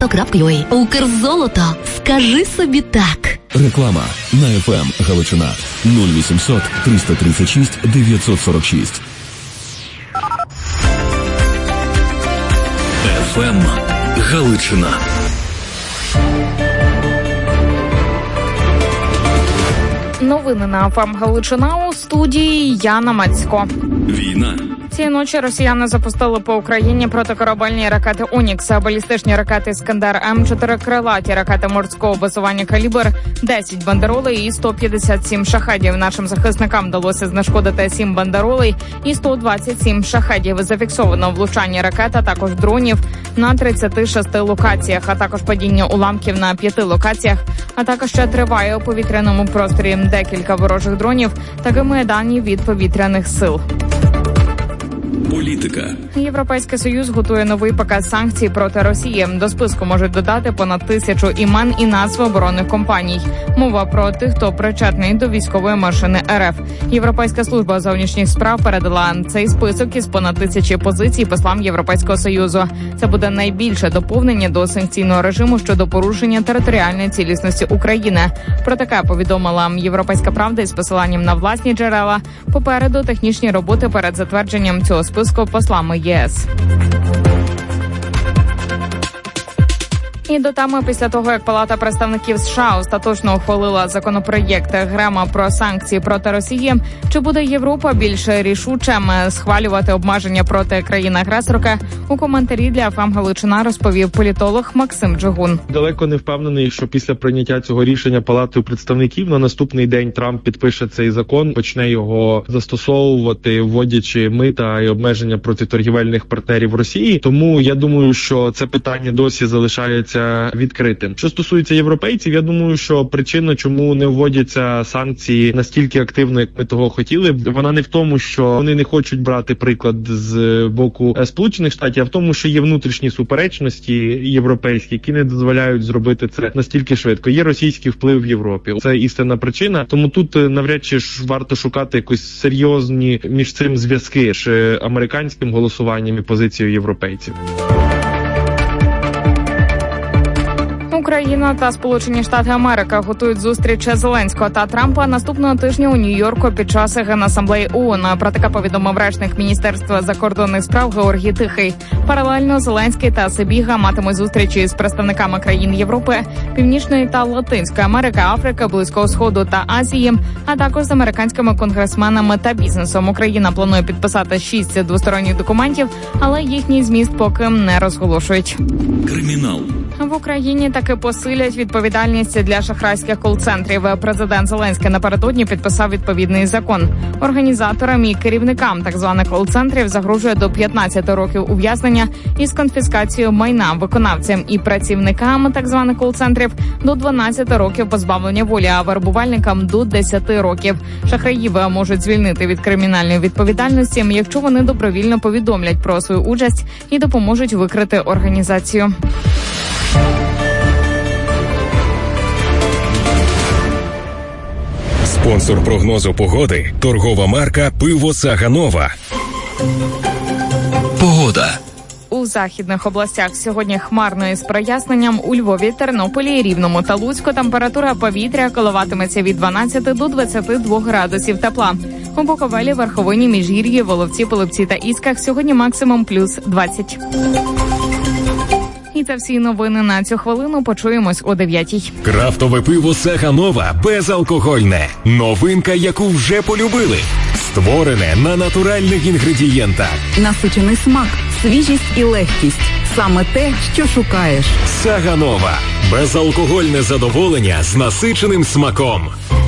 Укрзолото.ua. Укрзолото. Скажи собі так. Реклама на FM Галичина 0800 336 946. FM Галичина. Новини на ФМ Галичина, у студії Яна Мацько. Війна. Цієї ночі росіяни запустили по Україні протикорабельні ракети «Онікс», балістичні ракети «Іскандер-М», 4 крилаті ракети морського базування «Калібр», 10 бандеролей і 157 шахедів. Нашим захисникам вдалося знешкодити 7 бандеролей і 127 шахедів. Зафіксовано влучання ракет, а також дронів на 36 локаціях, а також падіння уламків на 5 локаціях. Атака ще триває у повітряному просторі. Декілька ворожих дронів такими дані від повітряних сил. Політика. Європейський Союз готує новий пакет санкцій проти Росії. До списку можуть додати понад 1000 імен і назв оборонних компаній. Мова про тих, хто причетний до військової машини РФ. Європейська служба зовнішніх справ передала цей список із понад 1000 позицій послам Європейського Союзу. Це буде найбільше доповнення до санкційного режиму щодо порушення територіальної цілісності України. Про таке повідомила Європейська правда із посиланням на власні джерела. Попереду технічні роботи перед затвердженням цього списку послами ЄС. І до теми, після того, як Палата представників США остаточно ухвалила законопроєкт Грема про санкції проти Росії, чи буде Європа більш рішучим схвалювати обмеження проти країни-агресорки, у коментарі для ФМ Галичина розповів політолог Максим Джигун. Далеко не впевнений, що після прийняття цього рішення Палатою представників на наступний день Трамп підпише цей закон, почне його застосовувати, вводячи мита і обмеження проти торгівельних партнерів Росії. Тому я думаю, що це питання досі залишається відкритим. Що стосується європейців, я думаю, що причина, чому не вводяться санкції настільки активно, як ми того хотіли, вона не в тому, що вони не хочуть брати приклад з боку Сполучених Штатів, а в тому, що є внутрішні суперечності європейські, які не дозволяють зробити це настільки швидко. Є російський вплив в Європі. Це істинна причина. Тому тут навряд чи варто шукати якось серйозні між цим зв'язки між американським голосуванням і позицією європейців. Україна та Сполучені Штати Америки готують зустріч Зеленського та Трампа наступного тижня у Нью-Йорку під час Генасамблеї ООН. Про таке повідомив речник Міністерства закордонних справ Георгій Тихий. Паралельно Зеленський та Сибіга матимуть зустрічі з представниками країн Європи, Північної та Латинської Америки, Африки, Близького Сходу та Азії, а також з американськими конгресменами та бізнесом. Україна планує підписати 6 двосторонніх документів, але їхній зміст поки не розголошують. Кримінал. В Україні таки посилять відповідальність для шахрайських кол-центрів. Президент Зеленський напередодні підписав відповідний закон. Організаторам і керівникам так званих кол-центрів загрожує до 15 років ув'язнення із конфіскацією майна, виконавцям і працівникам так званих кол-центрів до 12 років позбавлення волі, а вербувальникам до 10 років. Шахраїв можуть звільнити від кримінальної відповідальності, якщо вони добровільно повідомлять про свою участь і допоможуть викрити організацію. Спонсор прогнозу погоди – торгова марка «Пиво Саганова». Погода. У західних областях сьогодні хмарно із проясненням. У Львові, Тернополі, Рівному та Луцьку температура повітря коливатиметься від 12 до 22 градусів тепла. У Буковелі, Верховині, Міжгір'ї, Воловці, Пилипці та Ісках сьогодні максимум плюс 20. І це всі новини на цю хвилину. Почуємось о 9:00. Крафтове пиво Саганова безалкогольне. Новинка, яку вже полюбили. Створене на натуральних інгредієнтах. Насичений смак, свіжість і легкість. Саме те, що шукаєш. Саганова. Безалкогольне задоволення з насиченим смаком.